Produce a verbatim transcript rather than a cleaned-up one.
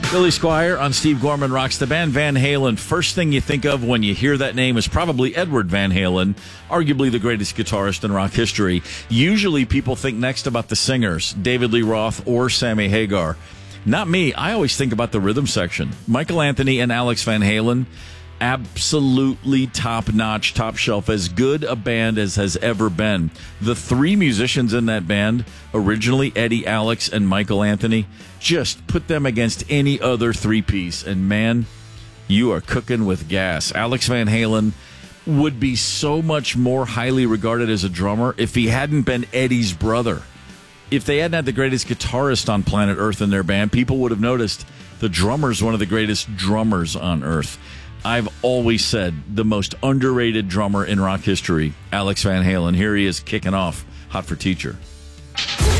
Billy Squier on Steve Gorman Rocks the Band. Van Halen, first thing you think of when you hear that name is probably Edward Van Halen, arguably the greatest guitarist in rock history. Usually people think next about the singers, David Lee Roth or Sammy Hagar. Not me. I always think about the rhythm section. Michael Anthony and Alex Van Halen, absolutely top-notch, top-shelf, as good a band as has ever been. The three musicians in that band, originally Eddie, Alex, and Michael Anthony, just put them against any other three-piece, and man, you are cooking with gas. Alex Van Halen would be so much more highly regarded as a drummer if he hadn't been Eddie's brother. If they hadn't had the greatest guitarist on planet Earth in their band, people would have noticed the drummer's one of the greatest drummers on Earth. I've always said the most underrated drummer in rock history, Alex Van Halen. Here he is kicking off Hot for Teacher.